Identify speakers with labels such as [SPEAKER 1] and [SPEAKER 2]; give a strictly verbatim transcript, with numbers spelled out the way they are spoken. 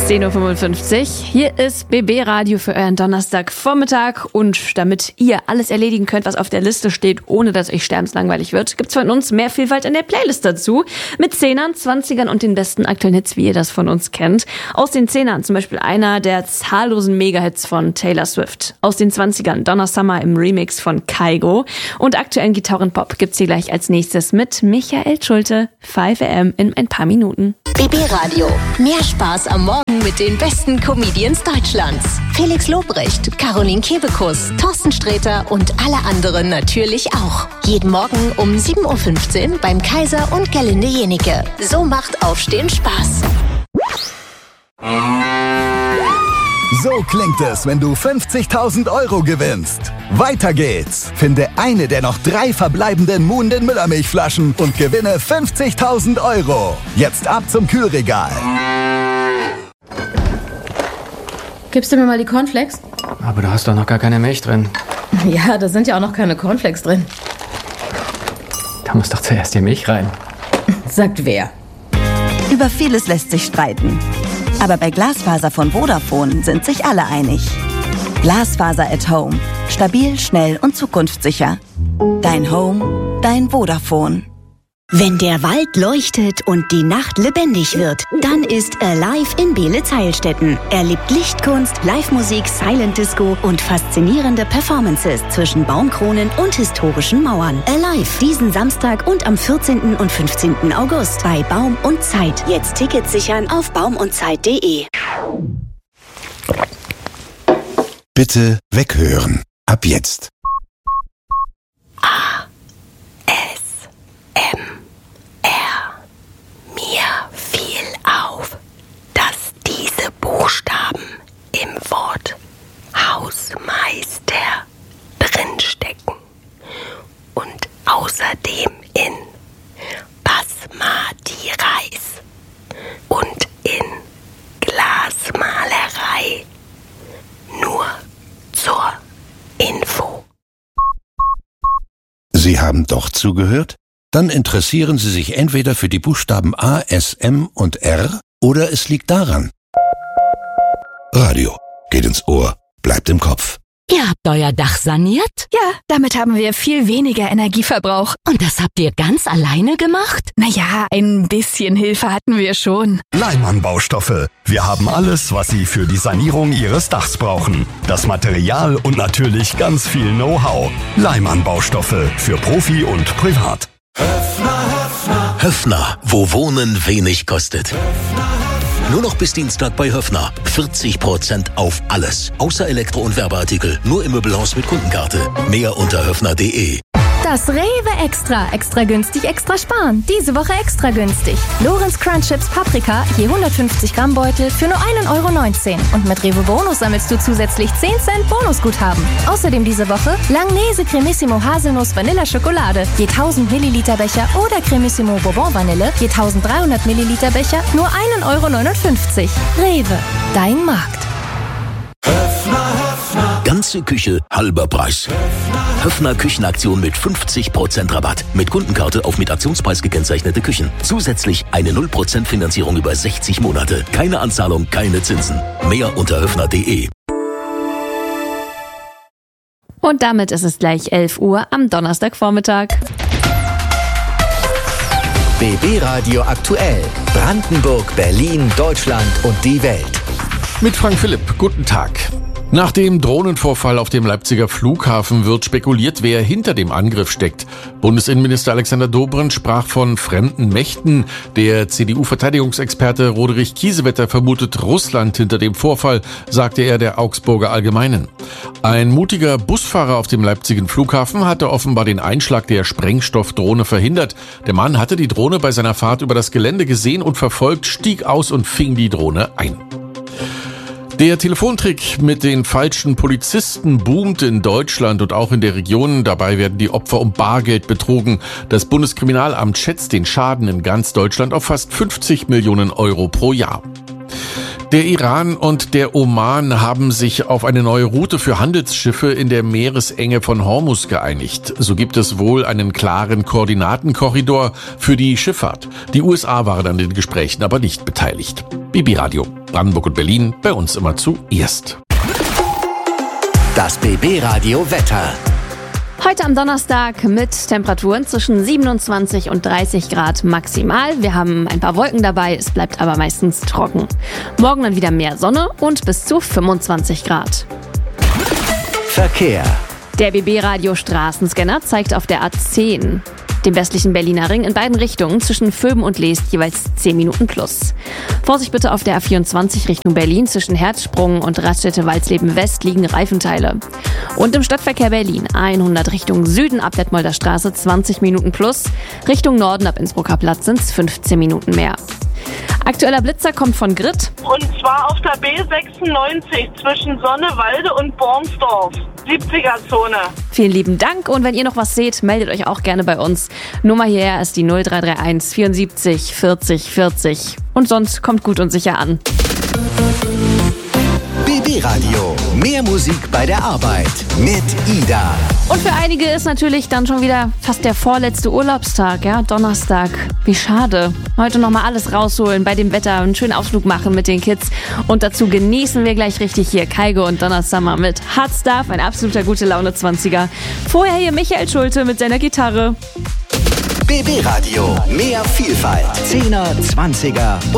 [SPEAKER 1] zehn Uhr fünfundfünfzig. Hier ist B B Radio für euren Donnerstagvormittag. Und damit ihr alles erledigen könnt, was auf der Liste steht, ohne dass euch sterbenslangweilig wird, gibt's von uns mehr Vielfalt in der Playlist dazu. Mit Zehnern, Zwanzigern und den besten aktuellen Hits, wie ihr das von uns kennt. Aus den Zehnern zum Beispiel einer der zahllosen Mega-Hits von Taylor Swift. Aus den Zwanzigern Donna Summer im Remix von Kygo. Und aktuellen Gitarrenpop gibt's hier gleich als nächstes mit Michael Schulte. fünf A M in ein paar Minuten.
[SPEAKER 2] B B Radio. Mehr Spaß am Morgen mit den besten Comedians Deutschlands. Felix Lobrecht, Caroline Kebekus, Thorsten Sträter und alle anderen natürlich auch. Jeden Morgen um sieben Uhr fünfzehn beim Kaiser und Gerlinde Jenike. So macht Aufstehen Spaß.
[SPEAKER 3] So klingt es, wenn du fünfzigtausend Euro gewinnst. Weiter geht's. Finde eine der noch drei verbleibenden Moon den Müllermilchflaschen und gewinne fünfzigtausend Euro. Jetzt ab zum Kühlregal.
[SPEAKER 4] Gibst du mir mal die Cornflakes?
[SPEAKER 5] Aber da hast doch noch gar keine Milch drin.
[SPEAKER 4] Ja, da sind ja auch noch keine Cornflakes drin.
[SPEAKER 5] Da muss doch zuerst die Milch rein.
[SPEAKER 4] Sagt wer?
[SPEAKER 6] Über vieles lässt sich streiten. Aber bei Glasfaser von Vodafone sind sich alle einig. Glasfaser at Home. Stabil, schnell und zukunftssicher. Dein Home, dein Vodafone.
[SPEAKER 2] Wenn der Wald leuchtet und die Nacht lebendig wird, dann ist Alive in Beelitz-Heilstätten. Erlebt Lichtkunst, Live-Musik, Silent Disco und faszinierende Performances zwischen Baumkronen und historischen Mauern. Alive diesen Samstag und am vierzehnten und fünfzehnten August bei Baum und Zeit. Jetzt Tickets sichern auf baum und zeit punkt de.
[SPEAKER 7] Bitte weghören. Ab jetzt.
[SPEAKER 2] A. S. M. Mir fiel auf, dass diese Buchstaben im Wort Hausmeister drinstecken und außerdem in Basmati Reis und in Glasmalerei. Nur zur Info.
[SPEAKER 7] Sie haben doch zugehört? Dann interessieren Sie sich entweder für die Buchstaben A, S, M und R oder es liegt daran. Radio. Geht ins Ohr, bleibt im Kopf.
[SPEAKER 8] Ihr habt euer Dach saniert?
[SPEAKER 9] Ja, damit haben wir viel weniger Energieverbrauch.
[SPEAKER 8] Und das habt ihr ganz alleine gemacht?
[SPEAKER 9] Naja, ein bisschen Hilfe hatten wir schon.
[SPEAKER 10] Leimann Baustoffe. Wir haben alles, was Sie für die Sanierung Ihres Dachs brauchen. Das Material und natürlich ganz viel Know-how. Leimann Baustoffe für Profi und Privat.
[SPEAKER 11] Höffner, Höffner. Höffner, wo Wohnen wenig kostet. Nur noch bis Dienstag bei Höffner. vierzig Prozent auf alles. Außer Elektro- und Werbeartikel. Nur im Möbelhaus mit Kundenkarte. Mehr unter höffner punkt de.
[SPEAKER 12] Das Rewe Extra. Extra günstig, extra sparen. Diese Woche extra günstig. Lorenz Crunch Chips Paprika, je hundertfünfzig Gramm Beutel für nur ein Euro neunzehn. Und mit Rewe Bonus sammelst du zusätzlich zehn Cent Bonusguthaben. Außerdem diese Woche Langnese Cremissimo Haselnuss Vanilla Schokolade, je tausend Milliliter Becher oder Cremissimo Bourbon Vanille, je eintausenddreihundert Milliliter Becher, nur ein Euro neunundfünfzig. Rewe, dein Markt.
[SPEAKER 11] Höffner, Höffner. Ganze Küche, halber Preis. Höffner, Höffner Küchenaktion mit fünfzig Prozent Rabatt. Mit Kundenkarte auf mit Aktionspreis gekennzeichnete Küchen. Zusätzlich eine null Prozent Finanzierung über sechzig Monate. Keine Anzahlung, keine Zinsen. Mehr unter höffner punkt de.
[SPEAKER 1] Und damit ist es gleich elf Uhr am Donnerstagvormittag.
[SPEAKER 13] B B Radio aktuell. Brandenburg, Berlin, Deutschland und die Welt.
[SPEAKER 14] Mit Frank Philipp, guten Tag. Nach dem Drohnenvorfall auf dem Leipziger Flughafen wird spekuliert, wer hinter dem Angriff steckt. Bundesinnenminister Alexander Dobrindt sprach von fremden Mächten. Der C D U-Verteidigungsexperte Roderich Kiesewetter vermutet Russland hinter dem Vorfall, sagte er der Augsburger Allgemeinen. Ein mutiger Busfahrer auf dem Leipziger Flughafen hatte offenbar den Einschlag der Sprengstoffdrohne verhindert. Der Mann hatte die Drohne bei seiner Fahrt über das Gelände gesehen und verfolgt, stieg aus und fing die Drohne ein. Der Telefontrick mit den falschen Polizisten boomt in Deutschland und auch in der Region. Dabei werden die Opfer um Bargeld betrogen. Das Bundeskriminalamt schätzt den Schaden in ganz Deutschland auf fast fünfzig Millionen Euro pro Jahr. Der Iran und der Oman haben sich auf eine neue Route für Handelsschiffe in der Meeresenge von Hormuz geeinigt. So gibt es wohl einen klaren Koordinatenkorridor für die Schifffahrt. Die U S A waren an den Gesprächen aber nicht beteiligt. B B Radio. Brandenburg und Berlin bei uns immer zuerst.
[SPEAKER 13] Das B B-Radio Wetter.
[SPEAKER 1] Heute am Donnerstag mit Temperaturen zwischen siebenundzwanzig und dreißig Grad maximal. Wir haben ein paar Wolken dabei, es bleibt aber meistens trocken. Morgen dann wieder mehr Sonne und bis zu fünfundzwanzig Grad.
[SPEAKER 13] Verkehr.
[SPEAKER 1] Der B B-Radio Straßenscanner zeigt auf der A zehn, dem westlichen Berliner Ring, in beiden Richtungen zwischen Vöben und Leest jeweils zehn Minuten plus. Vorsicht bitte auf der A vierundzwanzig Richtung Berlin, zwischen Herzsprung und Raststätte-Walsleben West liegen Reifenteile. Und im Stadtverkehr Berlin hundert Richtung Süden ab Detmolder Straße zwanzig Minuten plus, Richtung Norden ab Innsbrucker Platz sind es fünfzehn Minuten mehr. Aktueller Blitzer kommt von Grit.
[SPEAKER 15] Und zwar auf der B sechsundneunzig zwischen Sonnewalde und Bornsdorf, siebziger-Zone.
[SPEAKER 1] Vielen lieben Dank und wenn ihr noch was seht, meldet euch auch gerne bei uns. Nummer hierher ist die null drei drei eins vierundsiebzig vierzig vierzig. Und sonst kommt gut und sicher an.
[SPEAKER 13] B B-Radio. Mehr Musik bei der Arbeit mit Ida.
[SPEAKER 1] Und für einige ist natürlich dann schon wieder fast der vorletzte Urlaubstag, ja, Donnerstag. Wie schade. Heute nochmal alles rausholen, bei dem Wetter einen schönen Ausflug machen mit den Kids. Und dazu genießen wir gleich richtig hier Kaigo und Donna Summer mit Hard Stuff, ein absoluter gute Laune zwanziger. Vorher hier Michael Schulte mit seiner Gitarre.
[SPEAKER 13] B B-Radio. Mehr Vielfalt. Zehner, Zwanziger